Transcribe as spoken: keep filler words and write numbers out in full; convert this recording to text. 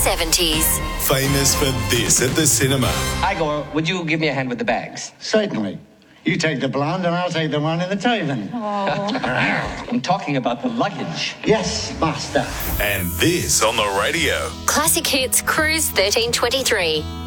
seventies. Famous for this at the cinema. Igor, would you give me a hand with the bags? Certainly. You take the blonde and I'll take the one in the Taven. I'm talking about the luggage. Yes, master. And this on the radio. Classic Hits Cruise thirteen twenty-three.